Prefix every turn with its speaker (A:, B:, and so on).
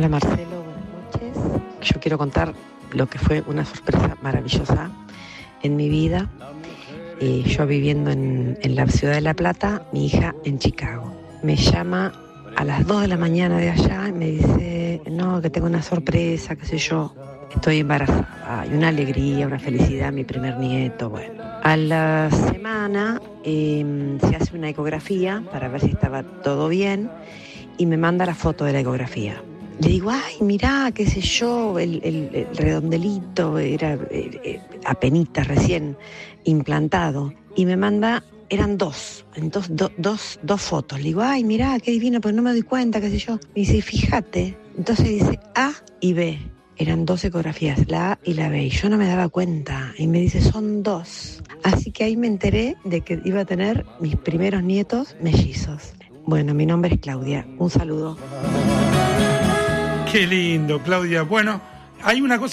A: Hola Marcelo, buenas noches. Yo quiero contar lo que fue una sorpresa maravillosa en mi vida. Yo viviendo en la ciudad de La Plata, mi hija en Chicago. Me llama a las 2 de la mañana de allá y me dice, no, que tengo una sorpresa, qué sé yo. Estoy embarazada. Hay una alegría, una felicidad, mi primer nieto. Bueno, a la semana se hace una ecografía para ver si estaba todo bien y me manda la foto de la ecografía. Le digo, ay, mirá, qué sé yo, el redondelito, era apenitas recién implantado. Y me manda, eran dos, entonces dos fotos. Le digo, ay, mirá, qué divino, pero no me doy cuenta, qué sé yo. Me dice, fíjate. Entonces dice A y B. Eran 2 ecografías, la A y la B. Y yo no me daba cuenta. Y me dice, son 2. Así que ahí me enteré de que iba a tener mis primeros nietos mellizos. Bueno, mi nombre es Claudia. Un saludo.
B: Qué lindo, Claudia. Bueno, hay una cosa